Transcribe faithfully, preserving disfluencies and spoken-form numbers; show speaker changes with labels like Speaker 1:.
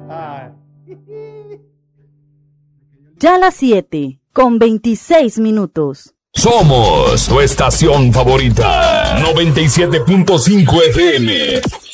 Speaker 1: Ya las siete, con veintiséis minutos.
Speaker 2: Somos tu estación favorita, noventa y siete punto cinco F M.